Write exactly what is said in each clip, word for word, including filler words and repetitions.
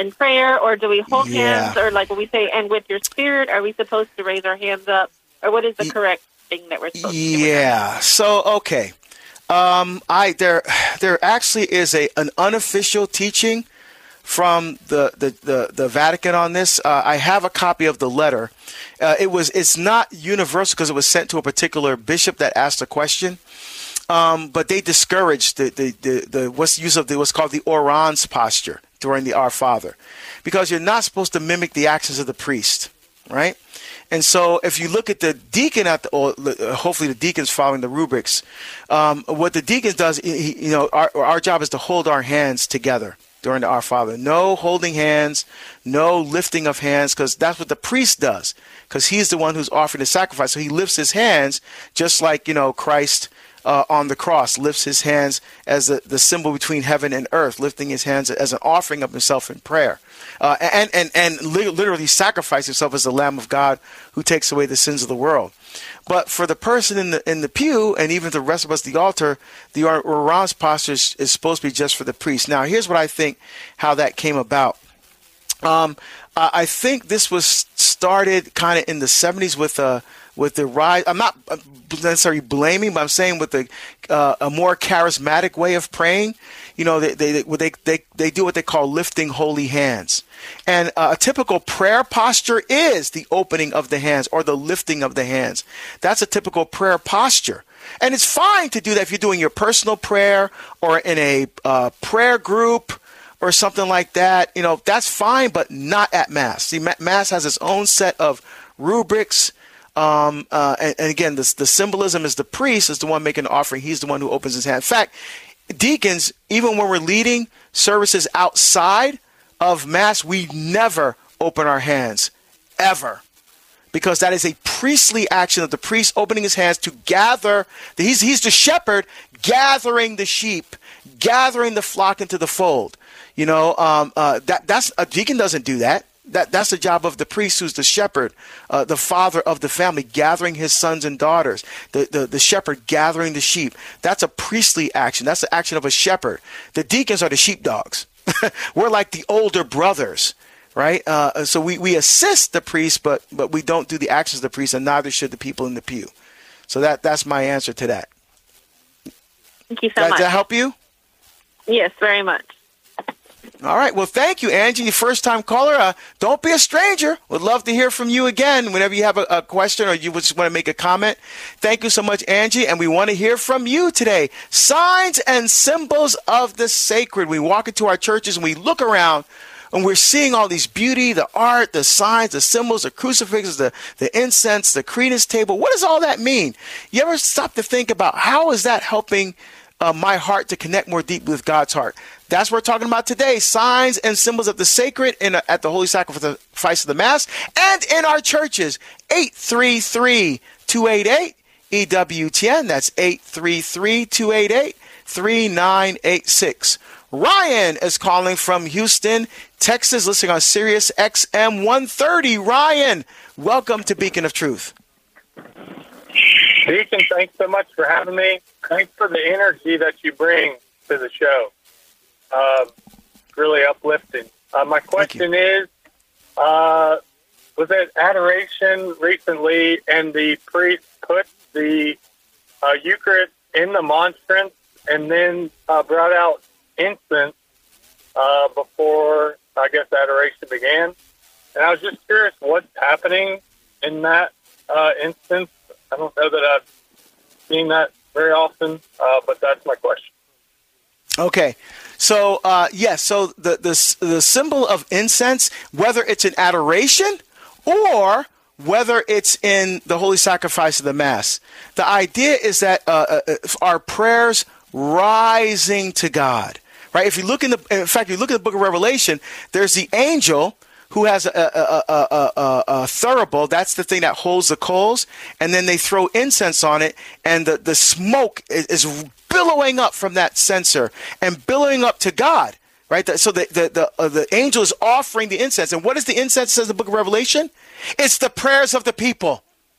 in prayer, or do we hold Yeah. hands, or like when we say, and with your spirit, are we supposed to raise our hands up, or what is the correct thing that we're supposed to do? Yeah. So, okay. Um, I there there actually is a an unofficial teaching from the the, the, the Vatican on this. Uh, I have a copy of the letter. Uh, it was it's not universal because it was sent to a particular bishop that asked a question. Um, but they discouraged the, the, the, the what's use of the what's called the orans posture during the Our Father, because you're not supposed to mimic the actions of the priest, right? And so if you look at the deacon at the, or hopefully the deacon's following the rubrics, um, what the deacon does, he, you know, our, our job is to hold our hands together during the Our Father. No holding hands, no lifting of hands, because that's what the priest does, because he's the one who's offering the sacrifice. So he lifts his hands just like, you know, Christ Uh, on the cross lifts his hands as the, the symbol between heaven and earth, lifting his hands as an offering of himself in prayer, uh, and and and li- literally sacrifice himself as the Lamb of God who takes away the sins of the world. But for the person in the in the pew, and even the rest of us at the altar, the orans posture is, is supposed to be just for the priest. Now, here's what I think how that came about. Um, I think this was started kind of in the seventies with a. With the rise, I'm not necessarily blaming, but I'm saying with the uh, a more charismatic way of praying, you know, they they they they, they do what they call lifting holy hands, and uh, a typical prayer posture is the opening of the hands or the lifting of the hands. That's a typical prayer posture, and it's fine to do that if you're doing your personal prayer or in a uh, prayer group or something like that. You know, that's fine, but not at Mass. See, Mass has its own set of rubrics. Um, uh, and, and again, the, the symbolism is the priest is the one making the offering. He's the one who opens his hand. In fact, deacons, even when we're leading services outside of Mass, we never open our hands, ever. Because that is a priestly action of the priest opening his hands to gather. He's, he's the shepherd gathering the sheep, gathering the flock into the fold. You know, um, uh, that that's a deacon doesn't do that. That that's the job of the priest, who's the shepherd, uh, the father of the family, gathering his sons and daughters. The, the the shepherd gathering the sheep. That's a priestly action. That's the action of a shepherd. The deacons are the sheepdogs. We're like the older brothers, right? Uh, so we, we assist the priest, but but we don't do the actions of the priest, and neither should the people in the pew. So that that's my answer to that. Thank you so Does much. that help you? Yes, very much. All right. Well, thank you, Angie. Your first-time caller. Uh, don't be a stranger. Would love to hear from you again whenever you have a, a question or you just want to make a comment. Thank you so much, Angie. And we want to hear from you today. Signs and symbols of the sacred. We walk into our churches and we look around and we're seeing all these beauty, the art, the signs, the symbols, the crucifixes, the, the incense, the credence table. What does all that mean? You ever stop to think about how is that helping uh, my heart to connect more deeply with God's heart? That's what we're talking about today. Signs and symbols of the sacred in, at the Holy Sacrifice of the Mass and in our churches. eight three three, two eight eight, E W T N. That's eight three three, two eight eight, three nine eight six. Ryan is calling from Houston, Texas, listening on Sirius X M one thirty. Ryan, welcome to Beacon of Truth. Deacon, thanks so much for having me. Thanks for the energy that you bring to the show. Uh, really uplifting. Uh, my question is, uh, was it adoration recently, and the priest put the uh, Eucharist in the monstrance and then uh, brought out incense uh, before, I guess, adoration began? And I was just curious what's happening in that uh, instance. I don't know that I've seen that very often, uh, but that's my question. Okay. So, uh, yes, so the, the the symbol of incense, whether it's in adoration or whether it's in the Holy Sacrifice of the Mass, the idea is that uh, uh, our prayers rising to God, right? If you look in the, in fact, if you look at the book of Revelation, there's the angel who has a, a, a, a, a, a thurible. That's the thing that holds the coals, and then they throw incense on it, and the, the smoke is, is billowing up from that censer and billowing up to God, right? So the the the, uh, the angel is offering the incense, and what is the incense? Says the book of Revelation, it's the prayers of the people.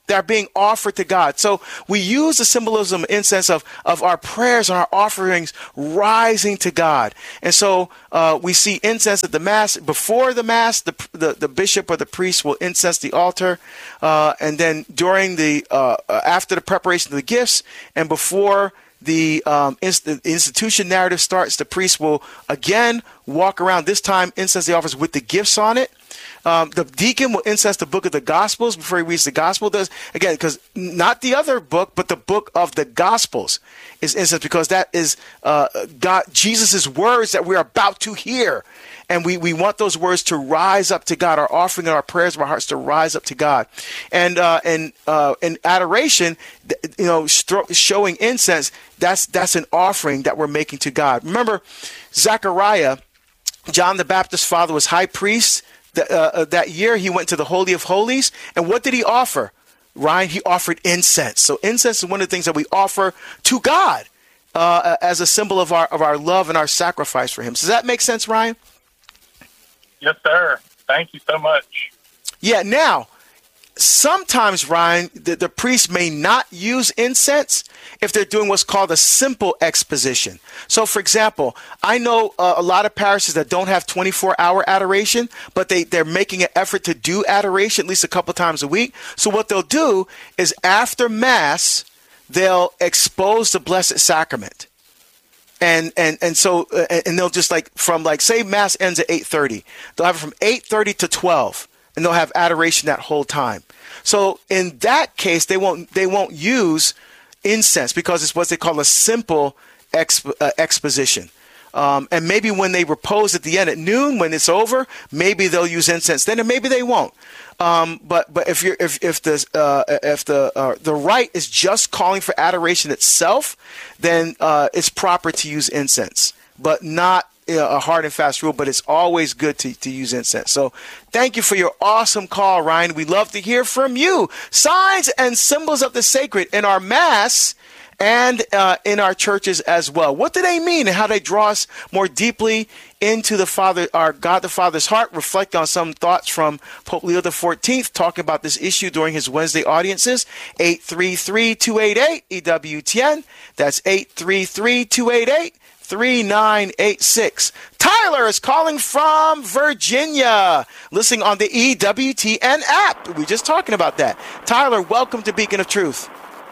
that are being offered to God. So we use the symbolism, incense of, of our prayers and our offerings rising to God. And so uh, we see incense at the Mass. Before the Mass, the, the, the bishop or the priest will incense the altar. Uh, and then during the, uh, after the preparation of the gifts and before the um, inst- institution narrative starts, the priest will again walk around, this time incense the offerings with the gifts on it. Um, the deacon will incense the book of the Gospels before he reads the Gospel. Does again, because not the other book, but the book of the Gospels is incensed, because that is uh, God, Jesus's words that we're about to hear, and we, we want those words to rise up to God. Our offering and our prayers of our hearts to rise up to God, and uh, and uh, in adoration, you know, showing incense. That's that's an offering that we're making to God. Remember, Zechariah, John the Baptist's father, was high priest. The, uh, that year, he went to the Holy of Holies. And what did he offer? Ryan, he offered incense. So incense is one of the things that we offer to God uh, as a symbol of our of our love and our sacrifice for him. Does that make sense, Ryan? Yes, sir. Thank you so much. Yeah, now, sometimes, Ryan, the, the priest may not use incense if they're doing what's called a simple exposition. So, for example, I know uh, a lot of parishes that don't have twenty-four hour adoration, but they, they're making an effort to do adoration at least a couple times a week. So what they'll do is after Mass, they'll expose the Blessed Sacrament. And and and so uh, and they'll just like from like, say Mass ends at eight thirty. They'll have it from eight thirty to twelve. And they'll have adoration that whole time. So in that case, they won't they won't use incense because it's what they call a simple exp, uh, exposition. Um, and maybe when they repose at the end at noon, when it's over, maybe they'll use incense then, and maybe they won't. Um, but but if you're if if the uh, if the uh, the rite is just calling for adoration itself, then uh, it's proper to use incense, but not a hard and fast rule, but it's always good to, to use incense. So thank you for your awesome call, Ryan. We love to hear from you. Signs and symbols of the sacred in our Mass and uh, in our churches as well. What do they mean and how they draw us more deeply into the Father, our God the Father's heart? Reflect on some thoughts from Pope Leo the fourteenth talking about this issue during his Wednesday audiences. eight three three, two eight eight, E W T N. That's eight three three, two eight eight, three nine eight six. Tyler is calling from Virginia, listening on the E W T N app. We were just talking about that. Tyler, welcome to Beacon of Truth.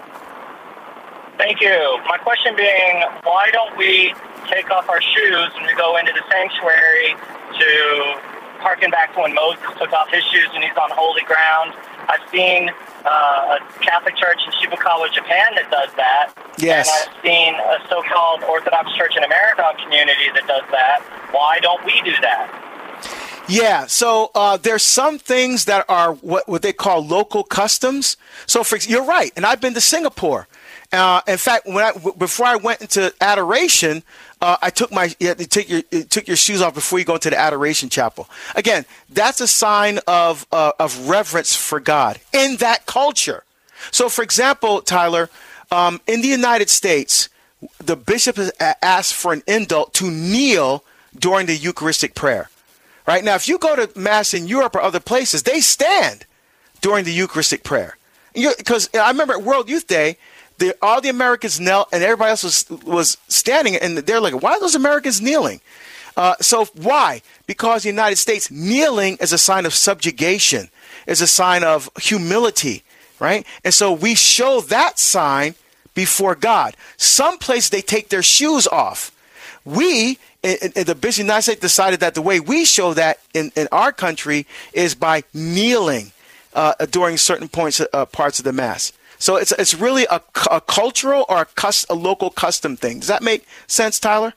Thank you. My question being, why don't we take off our shoes when we go into the sanctuary to harken back to when Moses took off his shoes when he's on holy ground? I've seen uh, a Catholic church in Shibukawa, Japan that does that. Yes. And I've seen a so-called Orthodox Church in America community that does that. Why don't we do that? Yeah, so uh, there's some things that are what, what they call local customs. So for you're right, and I've been to Singapore. Uh, in fact, when I, before I went into adoration, uh, I took my you take your you took your shoes off before you go into the adoration chapel. Again, that's a sign of uh, of reverence for God in that culture. So, for example, Tyler, um, in the United States, the bishop has asked for an indult to kneel during the Eucharistic prayer. Right now, if you go to Mass in Europe or other places, they stand during the Eucharistic prayer. Because I remember at World Youth Day, the, all the Americans knelt and everybody else was was standing, and they're like, why are those Americans kneeling? Uh, so why? Because the United States, kneeling is a sign of subjugation, is a sign of humility, right? And so we show that sign before God. Some places they take their shoes off. We, in, in the Bishop of the United States, decided that the way we show that in, in our country is by kneeling uh, during certain points, uh, parts of the Mass. So it's it's really a, a cultural or a, cus, a local custom thing. Does that make sense, Tyler?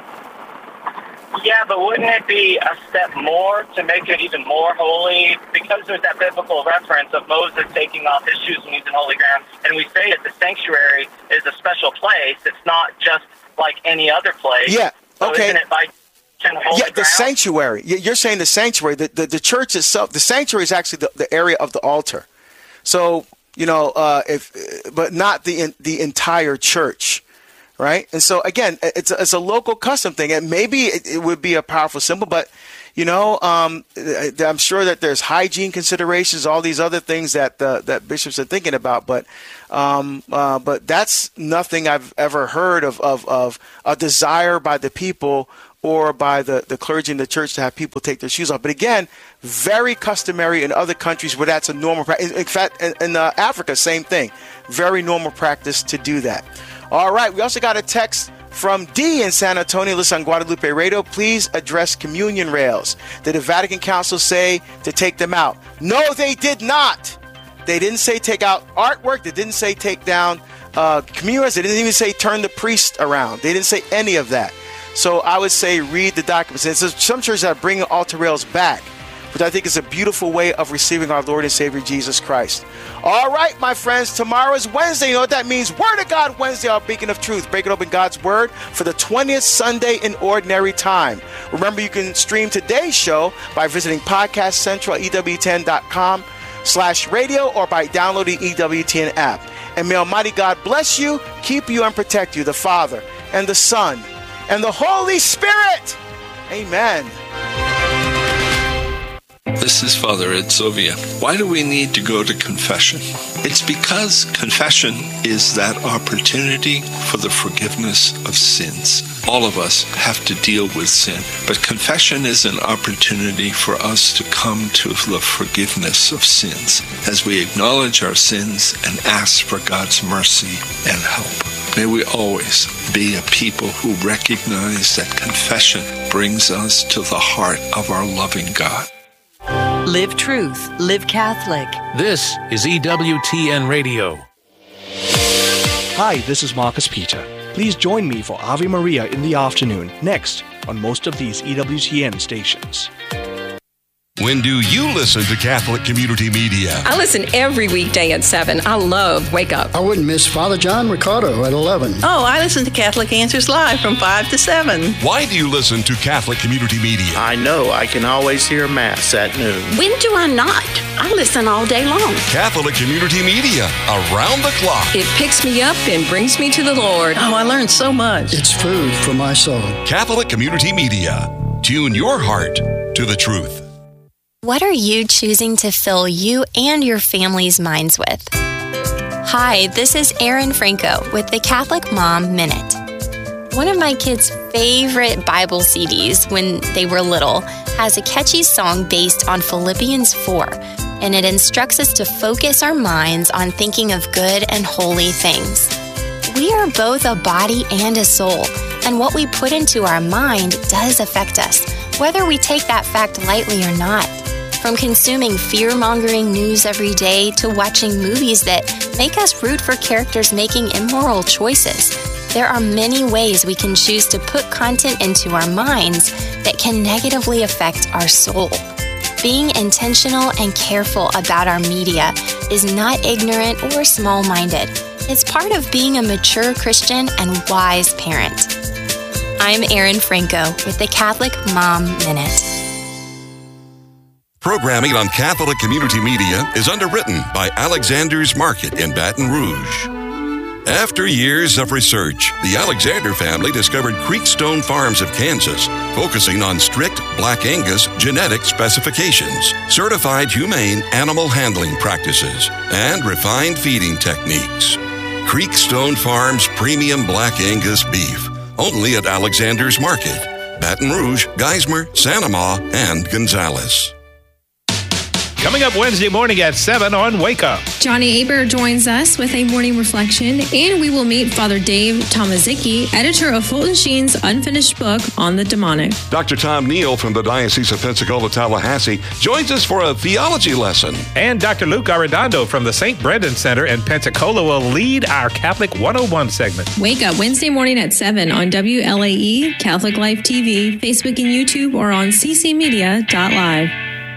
Yeah, but wouldn't it be a step more to make it even more holy? Because there's that biblical reference of Moses taking off his shoes when he's in holy ground. And we say that the sanctuary is a special place. It's not just like any other place. Yeah, okay. So isn't it by holy yeah, the ground? sanctuary. You're saying the sanctuary. The, the, the church itself, the sanctuary is actually the, the area of the altar. So, you know, uh, if but not the the entire church. right? And so, again, it's a, it's a local custom thing. And maybe it, it would be a powerful symbol, but, you know, um, I'm sure that there's hygiene considerations, all these other things that uh, that bishops are thinking about. But um, uh, but that's nothing I've ever heard of, of, of a desire by the people or by the, the clergy in the church to have people take their shoes off. But again, very customary in other countries where that's a normal practice. In fact, in, in uh, Africa, same thing. Very normal practice to do that. All right, we also got a text from D in San Antonio. Listen on Guadalupe Radio. Please address communion rails. Did the Vatican Council say to take them out? No, they did not. They didn't say take out artwork. They didn't say take down uh, communion rails. They didn't even say turn the priest around. They didn't say any of that. So I would say read the documents. And so some churches are bringing altar rails back, which I think is a beautiful way of receiving our Lord and Savior Jesus Christ. All right, my friends, tomorrow is Wednesday. You know what that means? Word of God Wednesday, our beacon of truth. Breaking open God's Word for the twentieth Sunday in Ordinary Time. Remember, you can stream today's show by visiting Podcast Central at E W ten dot com slash radio or by downloading E W T N app. And may Almighty God bless you, keep you, and protect you, the Father and the Son and the Holy Spirit. Amen. This is Father Ed Sovia. Why do we need to go to confession? It's because confession is that opportunity for the forgiveness of sins. All of us have to deal with sin, but confession is an opportunity for us to come to the forgiveness of sins as we acknowledge our sins and ask for God's mercy and help. May we always be a people who recognize that confession brings us to the heart of our loving God. Live truth, live Catholic. This is E W T N Radio. Hi, this is Marcus Peter. Please join me for Ave Maria in the afternoon, next on most of these E W T N stations. When do you listen to Catholic Community Media? I listen every weekday at seven. I love Wake Up. I wouldn't miss Father John Ricardo at eleven. Oh, I listen to Catholic Answers Live from five to seven. Why do you listen to Catholic Community Media? I know I can always hear Mass at noon. When do I not? I listen all day long. Catholic Community Media, around the clock. It picks me up and brings me to the Lord. Oh, I learned so much. It's food for my soul. Catholic Community Media. Tune your heart to the truth. What are you choosing to fill you and your family's minds with? Hi, this is Erin Franco with the Catholic Mom Minute. One of my kids' favorite Bible C Ds when they were little has a catchy song based on Philippians four, and it instructs us to focus our minds on thinking of good and holy things. We are both a body and a soul, and what we put into our mind does affect us, whether we take that fact lightly or not. From consuming fear-mongering news every day to watching movies that make us root for characters making immoral choices, there are many ways we can choose to put content into our minds that can negatively affect our soul. Being intentional and careful about our media is not ignorant or small-minded. It's part of being a mature Christian and wise parent. I'm Erin Franco with the Catholic Mom Minute. Programming on Catholic Community Media is underwritten by Alexander's Market in Baton Rouge. After years of research, the Alexander family discovered Creekstone Farms of Kansas, focusing on strict Black Angus genetic specifications, certified humane animal handling practices, and refined feeding techniques. Creekstone Farms Premium Black Angus Beef, only at Alexander's Market, Baton Rouge, Geismar, Santa Ma, and Gonzales. Coming up Wednesday morning at seven on Wake Up. Johnny Aber joins us with a morning reflection, and we will meet Father Dave Tomaszicki, editor of Fulton Sheen's unfinished book on the demonic. Doctor Tom Neal from the Diocese of Pensacola-Tallahassee joins us for a theology lesson. And Doctor Luke Arredondo from the Saint Brendan Center in Pensacola will lead our Catholic one oh one segment. Wake Up Wednesday morning at seven on W L A E, Catholic Life T V, Facebook and YouTube, or on c c media dot live.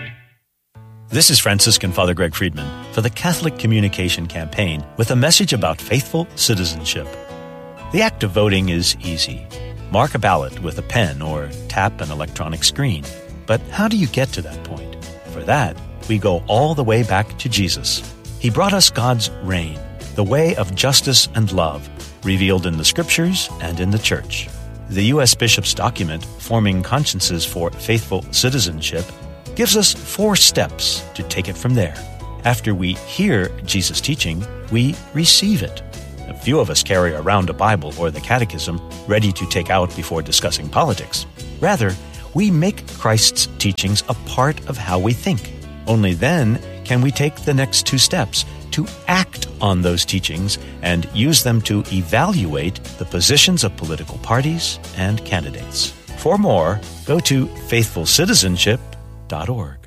This is Franciscan Father Greg Friedman for the Catholic Communication Campaign with a message about faithful citizenship. The act of voting is easy. Mark a ballot with a pen or tap an electronic screen. But how do you get to that point? For that, we go all the way back to Jesus. He brought us God's reign, the way of justice and love, revealed in the Scriptures and in the Church. The U S Bishop's document, Forming Consciences for Faithful Citizenship, gives us four steps to take it from there. After we hear Jesus' teaching, we receive it. A few of us carry around a Bible or the Catechism ready to take out before discussing politics. Rather, we make Christ's teachings a part of how we think. Only then can we take the next two steps to act on those teachings and use them to evaluate the positions of political parties and candidates. For more, go to faithful citizenship dot org.